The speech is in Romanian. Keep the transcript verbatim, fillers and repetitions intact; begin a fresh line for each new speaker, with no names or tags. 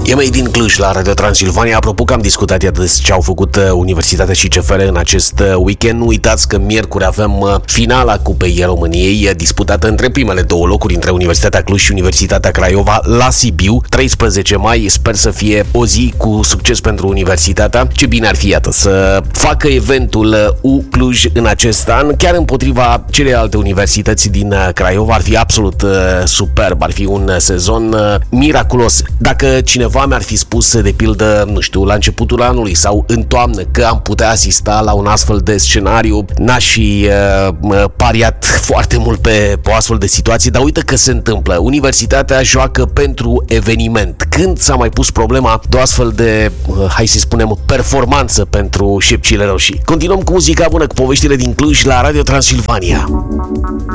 E mai din Cluj la Radio Transilvania. Apropo că am discutat iată ce au făcut Universitatea și C F R în acest weekend. Nu uitați că miercuri avem finala Cupei României, disputată între primele două locuri, între Universitatea Cluj și Universitatea Craiova la Sibiu, treisprezece mai. Sper să fie o zi cu succes pentru Universitatea. Ce bine ar fi, iată, să facă eventul U Cluj în acest an, chiar împotriva celelalte universități din Craiova. Ar fi absolut superb, ar fi un sezon miraculos. Dacă cineva mi-ar fi spus, de pildă, nu știu, la începutul anului sau în toamnă că am putea asista la un astfel de scenariu, n-aș fi uh, pariat foarte mult pe, pe o astfel de situație, dar uite că se întâmplă. Universitatea joacă pentru eveniment. Când s-a mai pus problema de o astfel de, uh, hai să spunem, performanță pentru șepcile roșii? Continuăm cu muzica bună, cu poveștile din Cluj la Radio Transilvania.